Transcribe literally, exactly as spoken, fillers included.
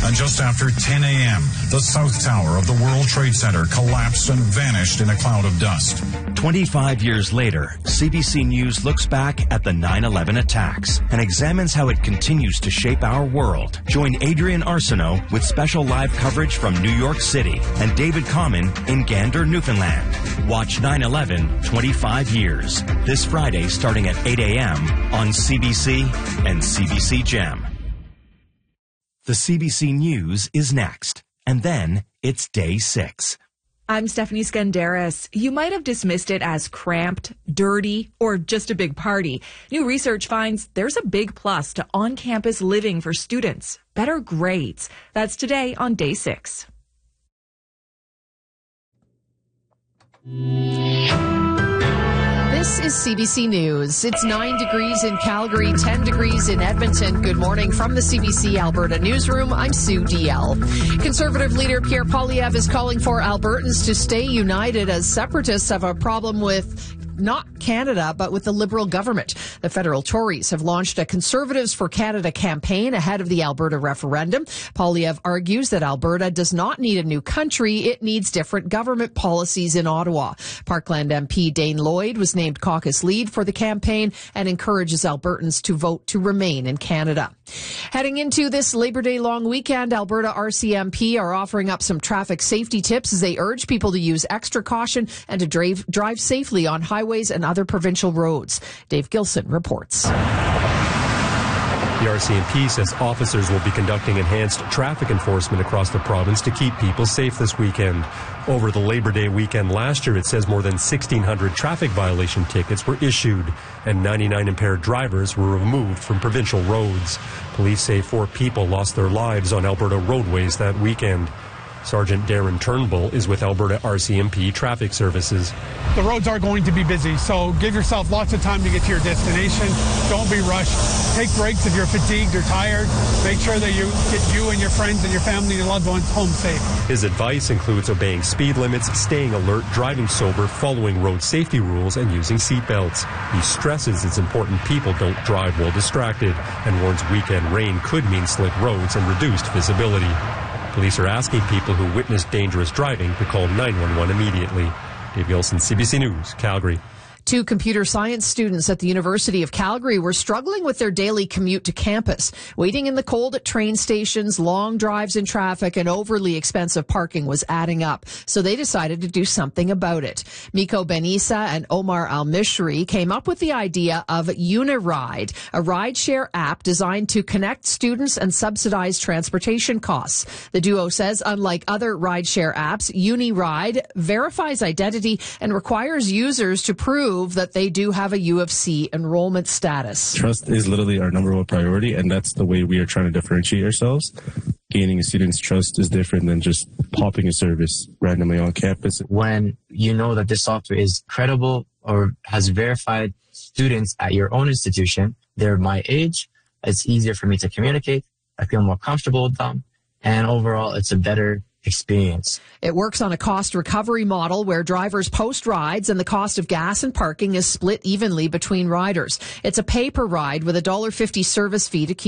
And just after ten a.m., the South Tower of the World Trade Center collapsed and vanished in a cloud of dust. twenty-five years later, C B C News looks back at the nine eleven attacks and examines how it continues to shape our world. Join Adrian Arsenault with special live coverage from New York City and David Common in Gander, Newfoundland. Watch nine eleven twenty-five years this Friday starting at eight a.m. on C B C and C B C Gem. The C B C News is next, and then it's day six. I'm Stephanie Skandaris. You might have dismissed it as cramped, dirty, or just a big party. New research finds there's a big plus to on-campus living for students. Better grades. That's today on day six. This is C B C News. It's nine degrees in Calgary, ten degrees in Edmonton. Good morning from the C B C Alberta Newsroom. I'm Sue D L. Conservative leader Pierre Poilievre is calling for Albertans to stay united as separatists have a problem with not Canada, but with the Liberal government. The federal Tories have launched a Conservatives for Canada campaign ahead of the Alberta referendum. Poilievre argues that Alberta does not need a new country. It needs different government policies in Ottawa. Parkland M P Dane Lloyd was named caucus lead for the campaign and encourages Albertans to vote to remain in Canada. Heading into this Labor Day long weekend, Alberta R C M P are offering up some traffic safety tips as they urge people to use extra caution and to drive, drive safely on highways and other provincial roads. Dave Gilson reports. The R C M P says officers will be conducting enhanced traffic enforcement across the province to keep people safe this weekend. Over the Labor Day weekend last year, it says more than sixteen hundred traffic violation tickets were issued and ninety-nine impaired drivers were removed from provincial roads. Police say four people lost their lives on Alberta roadways that weekend. Sergeant Darren Turnbull is with Alberta R C M P Traffic Services. The roads are going to be busy, so give yourself lots of time to get to your destination. Don't be rushed. Take breaks if you're fatigued or tired. Make sure that you get you and your friends and your family and your loved ones home safe. His advice includes obeying speed limits, staying alert, driving sober, following road safety rules, and using seat belts. He stresses it's important people don't drive while distracted and warns weekend rain could mean slick roads and reduced visibility. Police are asking people who witnessed dangerous driving to call nine one one immediately. Dave Gilson, C B C News, Calgary. Two computer science students at the University of Calgary were struggling with their daily commute to campus. Waiting in the cold at train stations, long drives in traffic, and overly expensive parking was adding up. So they decided to do something about it. Miko Benissa and Omar Al-Mishri came up with the idea of Uniride, a rideshare app designed to connect students and subsidize transportation costs. The duo says, unlike other rideshare apps, Uniride verifies identity and requires users to prove that they do have a U of C enrollment status. Trust is literally our number one priority, and that's the way we are trying to differentiate ourselves. Gaining a student's trust is different than just popping a service randomly on campus. When you know that this software is credible or has verified students at your own institution, they're my age, it's easier for me to communicate, I feel more comfortable with them, and overall it's a better experience. It works on a cost recovery model where drivers post rides and the cost of gas and parking is split evenly between riders. It's a pay per ride with a one dollar fifty service fee to keep